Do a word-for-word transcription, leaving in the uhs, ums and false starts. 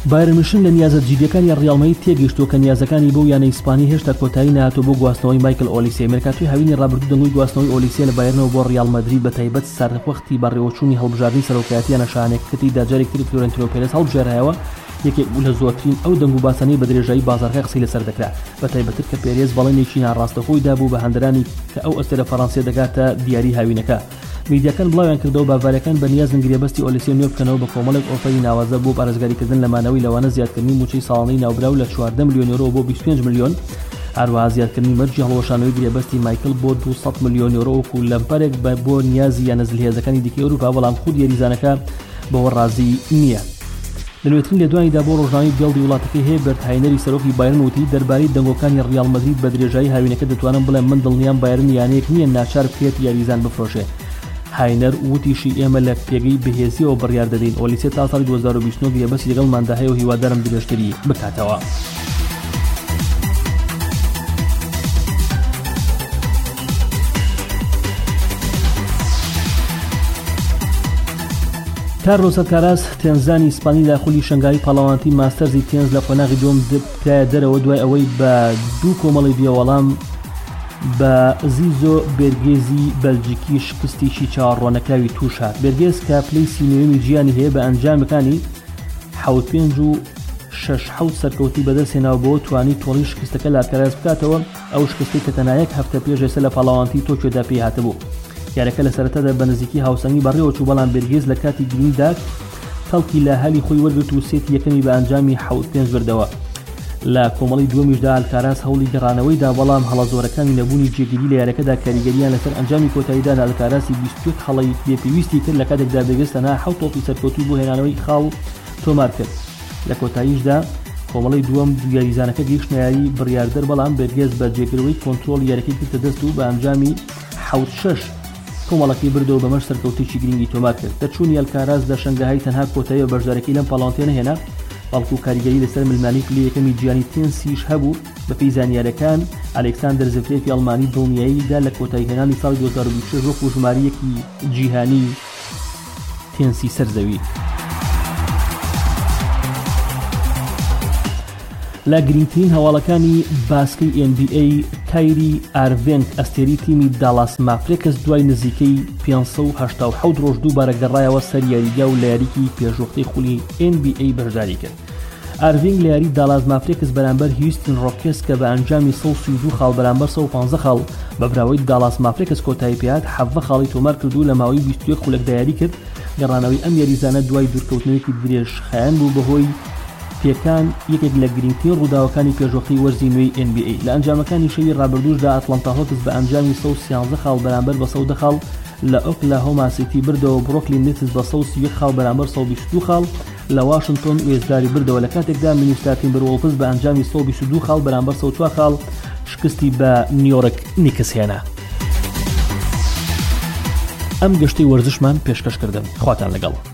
بایر مونشن لە نیازە جدیەکانی ڕیال مەدرید تێگەیشتووە کە نیازەکانی بۆ یانە ئیسپانی هێشتا کۆتایی نەهاتووە بۆ گواستنەوەی مایکل ئۆلیسێ. مێرکاتۆی هاوینی ڕابردوو دەنگۆی گواستنەوەی ئۆلیسێ لە بایرنەوە بۆ ڕیال مەدرید بە تایبەت سەرنخوەختی بەڕێوەچوونی هەڵبژاردننی سەرۆکایەتیانە شانێککەتی داجارێک تری فلۆرنتینۆ پێرێز هەڵبژێرایەوە یەکێک بوو لە زۆرترین ئەو دەنگ و باسانەی بە درێژایی بازاڕەکە قسەی لەسەر دەکرا، بە تایبەتر کە پێرێز بەڵێنێکی ناڕاستەخۆی دابوو بە هەندرانی کە ئەو ئەستێ لە فەڕەنسا دەگاتە دیاری هاوینەکە. میدیاکان بڵاویان کردەوە باڤاریەکان بە نیاز گرێبەستی ئۆلیسێ نوێ بکەنەوە بە کۆمەڵێک ئۆفەری ناوازە بۆ پارێزگاریکردن لە مانەوەی لەوانە زیادکردنی موچەی ساڵانەی ناوبراو لە چواردە ملیۆن یۆرۆ بۆ بیست و پێنج ملیۆن، هەروەها زیادکردنی مەرجی هەڵەوەشانەوەی گرێبەستی مایکل بۆ دووسەد ملیۆن یۆرۆ وەکو لەمپەرێک بۆ نیازی یانە زلهێزەکانی دیکەی ئەوروپا، بەڵام خود یاریزانەکە بەوە ڕازی نییە. لە نوێترین لێدوانیدا بۆ ڕۆژنامەی گەڵدی وڵاتەکەی هێبرت هاینەری سەرۆکی بایرن وتی دەربارەی دەنگۆکانی ڕیال مەدرید بە درێژایی هاوینەکە دەتوانم بڵێم من دڵنیام بایرن یانەیەک نییە ناچار بکرێت یاریزان بفرۆشێ. هاینەر وتیشی ئێمە لە پێگەی بەهێزیەوە بڕیار دەدەین ئۆلیسێ تا ساڵی دوو هەزار و بیست و نۆ گرێبەستی لەگەڵماندا هەیە و هیوادارم درێژتری بکاتەوە. کارلۆس ئەلکاراز تێنزانی ئیسپانی لە خولی شنگاری پاڵەوانتی ماستەرزی تێنز لە قۆناغی دووەم کرایە دەرەوە دوای ئەوەی بە دوو کۆمەڵی بێوەڵام بە زیزۆ بێرگێزی بەلجیکی شکستێکی چاوەڕوانەکراوی توش هات. بێرگێز کە پلەی سینەوەمی ژیانی هەیە بە ئەنجامەکانی حەوت پێنج و شەش حەوت سەرکەوتی بەدەستهێناوە بۆ توانی تۆڵی شکستەکە لە ئەلکاراز بکاتەوە، ئەو شکستی کە تەنها یەک هەفتە پێش ئێستا لە پاڵەوانتی تۆکیۆدا پێی هاتبوو. یاریەکە لە سەرەتادا بە نزیکی هاوسەنگی بەڕێوە چوو، بەڵام بێرگێز لە کاتی گرینگدا تەڵکی لە هەلی خۆی وەرگرت و سێتی یەکەمی بە ئەنجامی حەوت پێنج بردەوە. لە کۆمەڵی دووەمیشدا ئەلکاراز هەوڵی گەڕانەوەیدا، بەڵام هەڵەزۆرەکانی نەبوونی جێگیری لە یاریەکەدا کاریگەریان لەسەر ئەنجامی کۆتاییدا لە ئەلکاراسی بیست و یەک هەڵەی بێپێویستی کرد لە کاتێکدا بێرگێز تەنها حەوت تۆپی سەرکەوتوی بۆ هێنانەوەی خاڵ تۆمار کرد. لە کۆتاییشدا کۆمەڵی دووەم یاریزانەکە گەیشتە یاری بڕیاردەر، بەڵام بێرگێز بە جێگرەوەی کۆنترۆڵ یاریەکەی کردە دەست و بە ئەنجامی حەوت شەش کۆمەڵەکەی بردەوە بەمەش سەرکەوتێکی گرنگی تۆمار کرد. دەرچوونی ئەلکاراز لە شەنگەهای تەنها کۆتایی بە بەشدارەکەی لەم پاڵەوانتیە نەهێنا، بەڵکو کاریگەری لەسەر ملمانی پلەی یەکەمی جیهانی تێنسیش هەبوو. بەپێی زانیاریەکان ئەلێکساندەر زڤرێفی ئەڵمانی دڵنیاییدا لە کۆتاییهێنانی ساڵی دوو هەزار و بیست و شەش وەکو ژمارەیەکی جیهانی تێنسی سەرزەوی. لە گرنگترین هەواڵەکانی باسکەی ئێن بی ئەی کایری ئارڤینگ ئەستێری تیمی دالاس مافرێکس دوای نزیکەی پێنج سەد و هەشتا و حەوت ڕۆژ دووبارە گەڕایەوە سەر یاریگا و لە یاریکی پێشوەختەی خولی ئێن بی ئەی بەشداری کرد. ئارڤینگ لە یاری دالاس مافرێکس بەرامبەر هیوستن ڕۆکێتس کە بە ئەنجامی سەد و سی و دوو خاڵ بەرامبەر سەد و پانزە خاڵ بە براوەی دالاس مافرێکس کۆتایی پێهات، حەڤە خاڵی تۆمار کرد و لە ماوەی بیست و یەک خولەکدا یاری کرد. گەڕانەوەی ئەم یاریزانە دوای دوورکەوتنەوەیکی درێژ خایەن بوو بەهۆی پێکان یەکێک لە گرنگترین ڕووداوەکانی پێشوەختەی وەرزی نوێی ئێن بی ئەی. لە ئەنجامەکانی شەوی ڕابردووشدا ئەتلانتا هۆکس بە ئەنجامی سەد و سیانزە خاڵ بەرامبەر بە سەد و دە خاڵ لە ئۆکلاهۆما سیتی بردەوە، بڕۆکلین نێتس بە سەد و سی و یەک خاڵ بەرامبەر سەد و بیست و دوو خاڵ لە واشنگتۆن وێزداری بردەوە، لە کاتێکدا مینیستا تیمبەروڵفز بە ئەنجامی سەد و بیست و دوو خاڵ بەرامبەر سەد و چوار خاڵ شکستی بە نیویۆرک نیکس هێنا. ئەم گەشتەی وەرزشمان پێشکەشکردن. خواتان لەگەڵ.